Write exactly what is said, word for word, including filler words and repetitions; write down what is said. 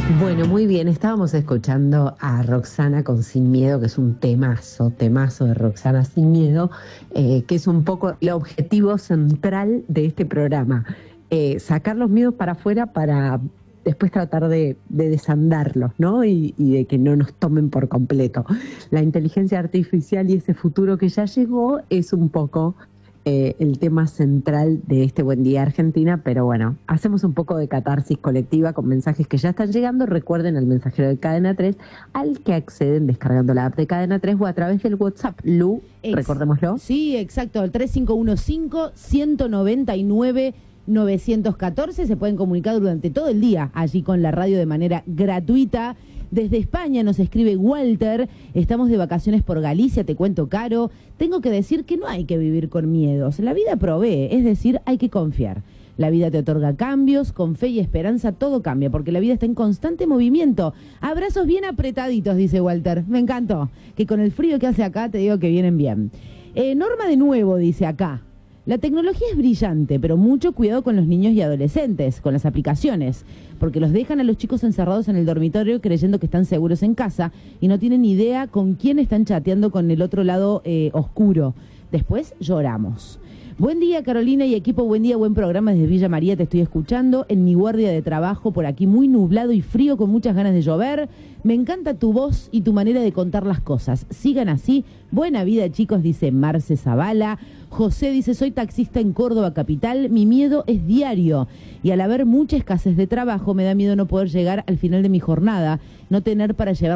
Bueno, muy bien, estábamos escuchando a Roxana con Sin Miedo, que es un temazo, temazo de Roxana Sin Miedo, eh, que es un poco el objetivo central de este programa, eh, sacar los miedos para afuera para después tratar de, de desandarlos, ¿no? Y, y de que no nos tomen por completo. La inteligencia artificial y ese futuro que ya llegó es un poco eh, el tema central de este Buen Día Argentina, pero bueno, hacemos un poco de catarsis colectiva con mensajes que ya están llegando. Recuerden el mensajero de Cadena tres, al que acceden descargando la app de Cadena tres o a través del WhatsApp. Lu, Ex recordémoslo. Sí, exacto, el tres cinco uno cinco, uno nueve nueve, nueve uno cuatro. Se pueden comunicar durante todo el día allí con la radio de manera gratuita. Desde España nos escribe Walter: estamos de vacaciones por Galicia, te cuento, Caro. Tengo que decir que no hay que vivir con miedos. La vida provee, es decir, hay que confiar. La vida te otorga cambios, con fe y esperanza todo cambia, porque la vida está en constante movimiento. Abrazos bien apretaditos, dice Walter. Me encantó. Que con el frío que hace acá te digo que vienen bien. Eh, Norma de nuevo dice acá: la tecnología es brillante, pero mucho cuidado con los niños y adolescentes, con las aplicaciones, porque los dejan a los chicos encerrados en el dormitorio creyendo que están seguros en casa y no tienen idea con quién están chateando con el otro lado eh, oscuro. Después lloramos. Buen día, Carolina y equipo, buen día, buen programa desde Villa María, te estoy escuchando en mi guardia de trabajo, por aquí muy nublado y frío con muchas ganas de llover. Me encanta tu voz y tu manera de contar las cosas. Sigan así. Buena vida, chicos, dice Marce Zavala. José dice: soy taxista en Córdoba capital, mi miedo es diario y al haber mucha escasez de trabajo me da miedo no poder llegar al final de mi jornada, no tener para llevar